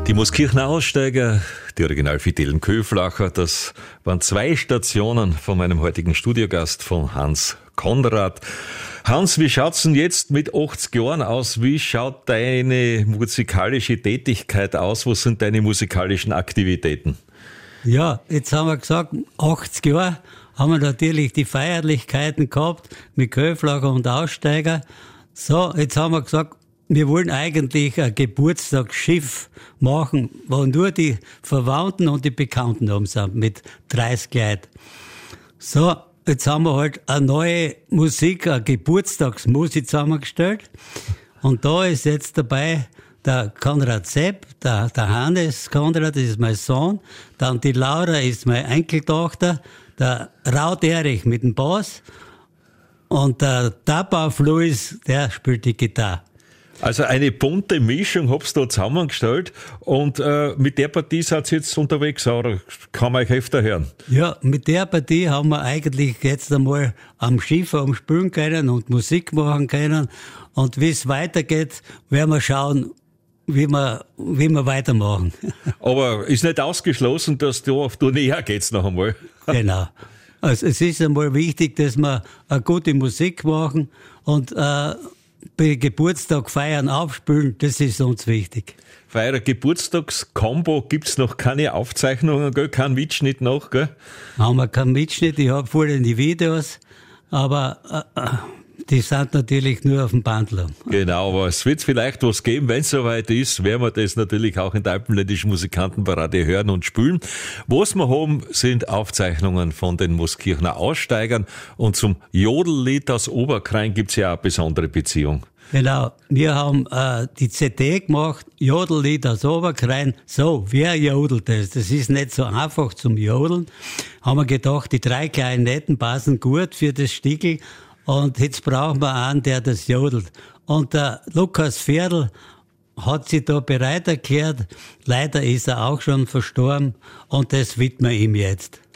Die Mooskirchener Aussteiger, die original fidelen Köflacher, das waren 2 Stationen von meinem heutigen Studiogast, von Hans Konrad. Hans, wie schaut's denn jetzt mit 80 Jahren aus? Wie schaut deine musikalische Tätigkeit aus? Was sind deine musikalischen Aktivitäten? Ja, jetzt haben wir gesagt, 80 Jahre haben wir natürlich die Feierlichkeiten gehabt mit Köflacher und Aussteiger. So, jetzt haben wir gesagt, wir wollen eigentlich ein Geburtstagsschiff machen, wo nur die Verwandten und die Bekannten oben sind, mit 30 Leuten. So, jetzt haben wir halt eine neue Musik, eine Geburtstagsmusik zusammengestellt. Und da ist jetzt dabei der Konrad Sepp, der Hannes Konrad, das ist mein Sohn, dann die Laura ist meine Enkeltochter, der Raut Erich mit dem Bass und der Tabauf Luis, der spielt die Gitarre. Also eine bunte Mischung hab's da zusammengestellt und mit der Partie seid ihr jetzt unterwegs, oder kann man euch öfter hören? Ja, mit der Partie haben wir eigentlich jetzt einmal am Schiff spielen können und Musik machen können, und wie es weitergeht, werden wir schauen, wie wir weitermachen. Aber ist nicht ausgeschlossen, dass du auf Tournee geht's noch einmal. Genau. Also es ist einmal wichtig, dass wir eine gute Musik machen und bei Geburtstag feiern, aufspülen, das ist uns wichtig. Für euer Geburtstagskombo gibt's noch keine Aufzeichnungen, gell? Kein Mitschnitt noch, gell? Haben wir keinen Mitschnitt, ich habe vorhin die Videos, aber die sind natürlich nur auf dem Bandler. Genau, aber es wird vielleicht was geben, wenn es soweit ist, werden wir das natürlich auch in der Alpenländischen Musikantenparade hören und spielen. Was wir haben, sind Aufzeichnungen von den Mooskirchener Aussteigern, und zum Jodellied aus Oberkrain gibt's ja auch eine besondere Beziehung. Genau, wir haben die CD gemacht, Jodellied aus Oberkrain. So, wer jodelt das? Das ist nicht so einfach zum Jodeln. Haben wir gedacht, die 3 kleinen Netten passen gut für das Stickel. Und jetzt brauchen wir einen, der das jodelt. Und der Lukas Ferdl hat sich da bereit erklärt. Leider ist er auch schon verstorben. Und das widmen wir ihm jetzt.